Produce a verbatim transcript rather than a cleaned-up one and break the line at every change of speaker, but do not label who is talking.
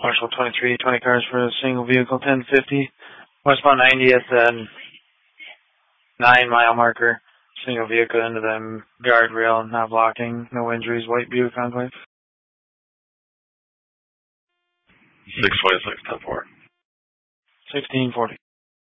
Marshall twenty-three, twenty cars for a single vehicle, ten fifty. Westbound ninetieth and nine mile marker. Single vehicle into the guardrail, not blocking, no injuries, White Buick Enclave.
six twenty-six, ten four.
sixteen forty.